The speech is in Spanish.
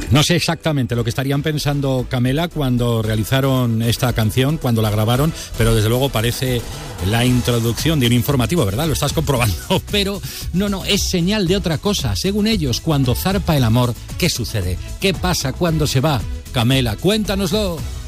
No sé exactamente lo que estarían pensando Camela cuando realizaron esta canción, cuando la grabaron, pero desde luego parece la introducción de un informativo, ¿verdad? Lo estás comprobando, pero no, es señal de otra cosa. Según ellos, cuando zarpa el amor, ¿qué sucede? ¿Qué pasa cuando se va? Camela, cuéntanoslo.